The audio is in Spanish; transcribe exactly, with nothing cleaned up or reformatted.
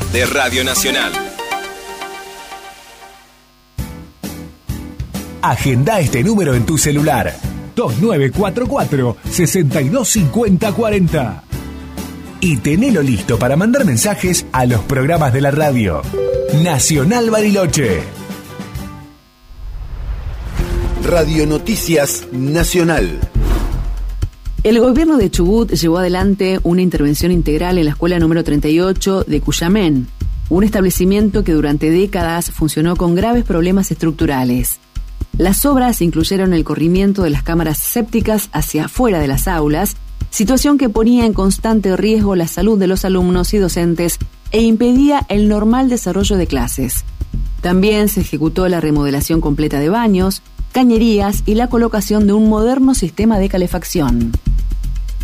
de Radio Nacional. Agenda este número en tu celular. dos nueve cuatro cuatro, seis dos cinco cero cuatro cero. Y tenelo listo para mandar mensajes a los programas de la radio. Nacional Bariloche. Radio Noticias Nacional. El gobierno de Chubut llevó adelante una intervención integral en la escuela número treinta y ocho de Cuyamén, un establecimiento que durante décadas funcionó con graves problemas estructurales. Las obras incluyeron el corrimiento de las cámaras sépticas hacia afuera de las aulas, situación que ponía en constante riesgo la salud de los alumnos y docentes e impedía el normal desarrollo de clases. También se ejecutó la remodelación completa de baños, cañerías y la colocación de un moderno sistema de calefacción.